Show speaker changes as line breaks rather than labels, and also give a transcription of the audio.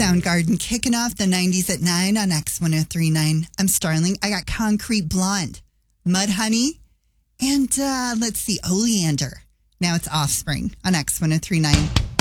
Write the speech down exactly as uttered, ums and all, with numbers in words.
Soundgarden kicking off the nineties at nine on X ten thirty-nine. I'm Starling. I got Concrete Blonde, Mudhoney, and uh, let's see, Oleander. Now it's Offspring on X ten thirty-nine.